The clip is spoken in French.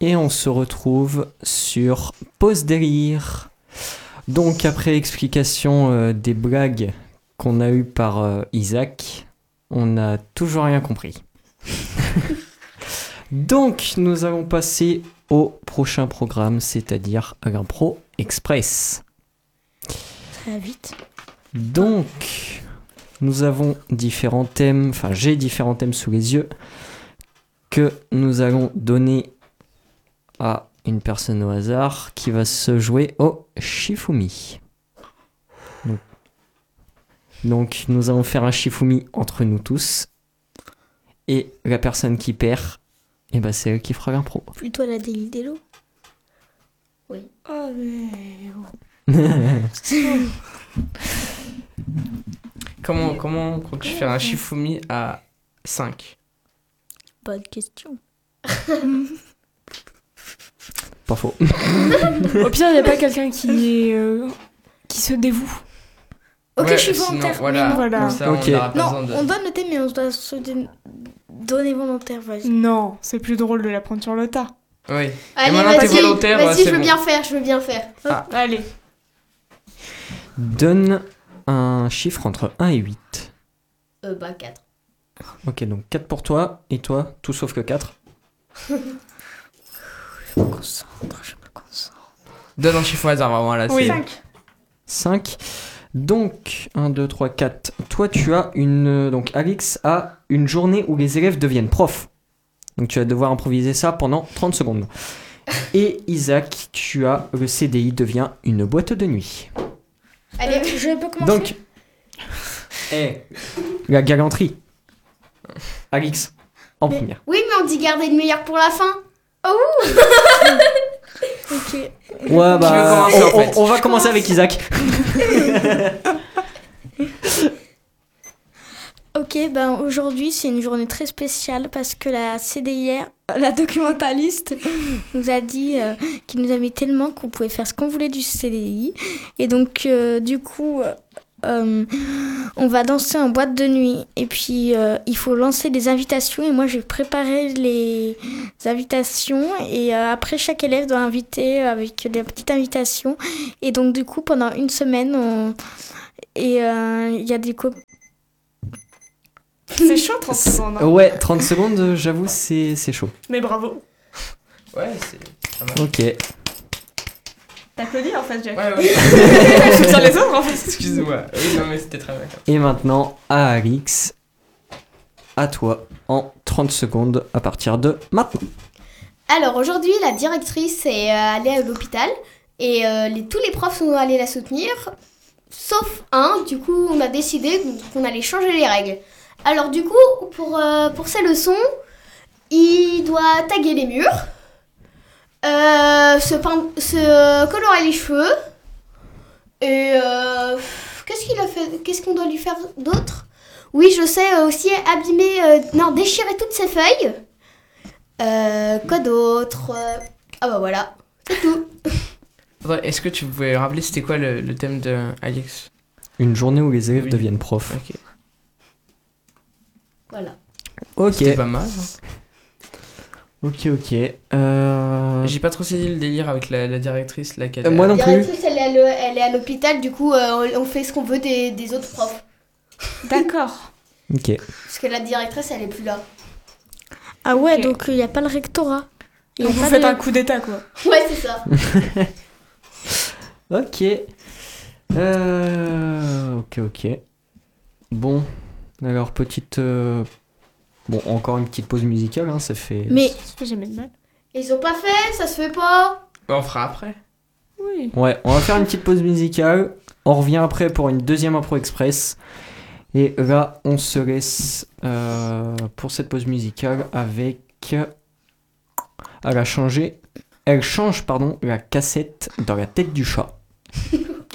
et on se retrouve sur Pause Délire. Donc après explication des blagues qu'on a eues par Isaac, on n'a toujours rien compris. Donc nous allons passer au prochain programme, c'est-à-dire Agrimpro Express. Ça va vite. Donc nous avons différents thèmes, enfin j'ai différents thèmes sous les yeux que nous allons donner à une personne au hasard qui va se jouer au Shifumi. Donc nous allons faire un Shifumi entre nous tous. Et la personne qui perd, eh ben, c'est elle qui fera l'impro. Plutôt la Daily Delo. Oui. Oh, mais... Comment quand tu fais un Shifumi à 5? Bonne question. Pas faux. Au pire, il n'y a pas quelqu'un qui se dévoue. Ok, Ouais, je suis sinon, volontaire. Voilà. Comme ça, Ok. on n'aura pas Non, besoin de... on donne le thème, mais on doit se donner volontaire. Vas-y. Non, c'est plus drôle de la prendre sur le tas. Oui. Allez, maintenant, t'es vas-y, volontaire, vas-y, c'est je veux bon. bien faire. Ah. Allez. Donne un chiffre entre 1 et 8. 4. Ok, donc 4 pour toi, et toi, tout sauf que 4. Je me concentre. Donne un chiffre au hasard, vraiment, là. Oui. c'est- 5. Donc, 1, 2, 3, 4. Toi, tu as une... Donc, Alix a une journée où les élèves deviennent profs. Donc, tu vas devoir improviser ça pendant 30 secondes. Et Isaac, tu as le CDI devient une boîte de nuit. Allez, je peux commencer. Donc, la galanterie. Alix, en Mais- première. Oui, mais on dit garder le meilleur pour la fin. Ok. Ouais, bah, commencer, en fait. on va commencer avec Isaac. Ok, ben aujourd'hui c'est une journée très spéciale parce que la CDIR, la documentaliste, nous a dit qu'il nous aimait tellement qu'on pouvait faire ce qu'on voulait du CDI. Et donc du coup, on va danser en boîte de nuit. Et puis il faut lancer des invitations. Et moi j'ai préparé les invitations. Et après chaque élève doit inviter avec des petites invitations. Et donc du coup pendant une semaine, il y a des C'est chaud, 30 secondes. hein. Ouais, 30 secondes, j'avoue, c'est chaud. Mais bravo. Ouais, c'est... pas mal. Ok. T'applaudis en fait, Jack. Ouais. Je soutiens les autres en fait. Excuse-moi. Oui, non, mais c'était très bien. Et maintenant, à Alix, à toi, en 30 secondes à partir de maintenant. Alors aujourd'hui, la directrice est allée à l'hôpital et tous les profs sont allés la soutenir, sauf un. Du coup, on a décidé qu'on allait changer les règles. Alors du coup, pour ces leçons, il doit taguer les murs, se colorer les cheveux et qu'est-ce qu'on doit lui faire d'autre? Oui, je sais aussi déchirer toutes ses feuilles. Quoi d'autre? Ah bah voilà, c'est tout. Faudrait- Est-ce que tu pouvais rappeler c'était quoi le thème de Alix? Une journée où les élèves Oui. deviennent profs. Ok. Voilà. Ok. C'était pas mal. hein. Ok. J'ai pas trop saisi le délire avec la directrice là qu'elle Moi non La plus. directrice, elle est à l'hôpital, du coup, on fait ce qu'on veut des autres profs. D'accord. Ok. Parce que la directrice, elle est plus là. Ah ouais, Ok. donc il n'y a pas le rectorat. Il y a Donc vous pas faites de- un coup d'état quoi. Ouais, c'est ça. Ok. Ok. Bon. Alors, petite... Bon, encore une petite pause musicale, hein, ça fait... Mais Ça fait jamais de mal. Ils ont pas fait, ça se fait pas. On fera après. Oui. Ouais, on va faire une petite pause musicale. On revient après pour une deuxième impro express. Et là, on se laisse pour cette pause musicale avec... Elle change, la cassette dans la tête du chat.